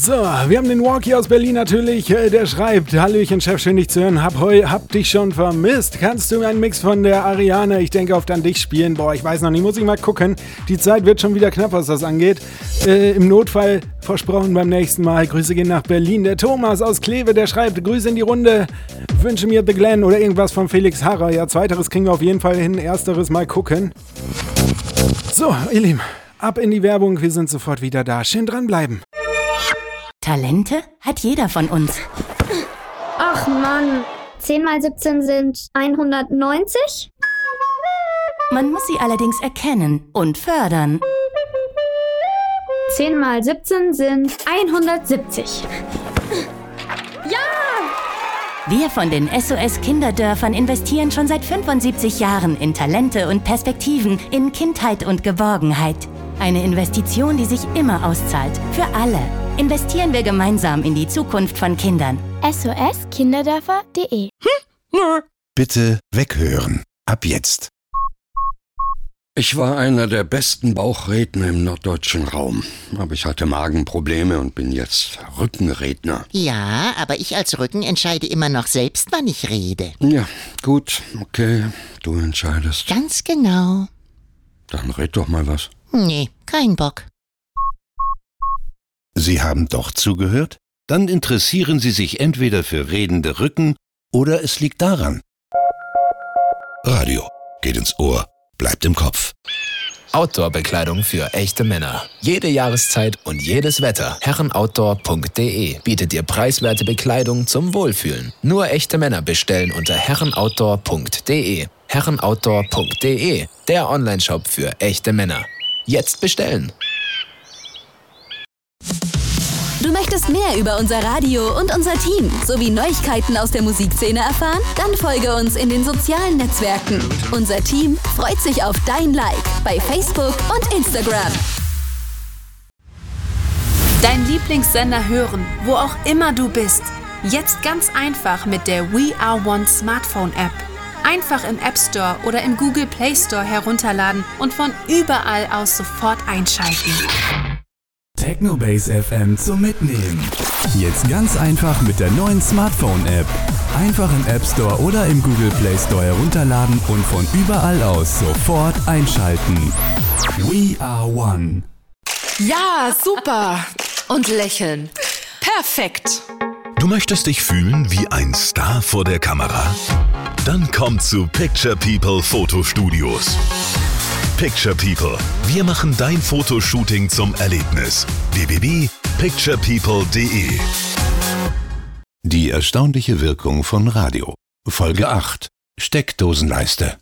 So, wir haben den Walkie aus Berlin natürlich, der schreibt: Hallöchen Chef, schön dich zu hören, hab dich schon vermisst. Kannst du mir einen Mix von der Ariane, ich denke auf dann dich spielen? Boah, ich weiß noch nicht, muss ich mal gucken. Die Zeit wird schon wieder knapp, was das angeht. Im Notfall versprochen beim nächsten Mal. Grüße gehen nach Berlin. Der Thomas aus Kleve, der schreibt: Grüße in die Runde, wünsche mir The Glen oder irgendwas von Felix Harrer. Ja, zweiteres kriegen wir auf jeden Fall hin, ersteres mal gucken. So, ihr Lieben, ab in die Werbung, wir sind sofort wieder da. Schön dranbleiben. Talente hat jeder von uns. Ach Mann, 10 mal 17 sind 190? Man muss sie allerdings erkennen und fördern. 10 mal 17 sind 170. Ja! Wir von den SOS Kinderdörfern investieren schon seit 75 Jahren in Talente und Perspektiven, in Kindheit und Geborgenheit. Eine Investition, die sich immer auszahlt. Für alle. Investieren wir gemeinsam in die Zukunft von Kindern. SOS-Kinderdörfer.de Bitte weghören. Ab jetzt. Ich war einer der besten Bauchredner im norddeutschen Raum. Aber ich hatte Magenprobleme und bin jetzt Rückenredner. Ja, aber ich als Rücken entscheide immer noch selbst, wann ich rede. Ja, gut, okay, du entscheidest. Ganz genau. Dann red doch mal was. Nee, kein Bock. Sie haben doch zugehört? Dann interessieren Sie sich entweder für redende Rücken oder es liegt daran. Radio geht ins Ohr, bleibt im Kopf. Outdoor-Bekleidung für echte Männer. Jede Jahreszeit und jedes Wetter. Herrenoutdoor.de bietet dir preiswerte Bekleidung zum Wohlfühlen. Nur echte Männer bestellen unter herrenoutdoor.de. Herrenoutdoor.de, der Onlineshop für echte Männer. Jetzt bestellen! Du möchtest mehr über unser Radio und unser Team sowie Neuigkeiten aus der Musikszene erfahren? Dann folge uns in den sozialen Netzwerken. Unser Team freut sich auf dein Like bei Facebook und Instagram. Dein Lieblingssender hören, wo auch immer du bist. Jetzt ganz einfach mit der We Are One Smartphone App. Einfach im App Store oder im Google Play Store herunterladen und von überall aus sofort einschalten. Technobase FM zum Mitnehmen. Jetzt ganz einfach mit der neuen Smartphone-App. Einfach im App Store oder im Google Play Store herunterladen und von überall aus sofort einschalten. We are one. Ja, super. Und lächeln. Perfekt. Du möchtest dich fühlen wie ein Star vor der Kamera? Dann komm zu Picture People Fotostudios. Picture People. Wir machen dein Fotoshooting zum Erlebnis. www.picturepeople.de. Die erstaunliche Wirkung von Radio. Folge 8. Steckdosenleiste.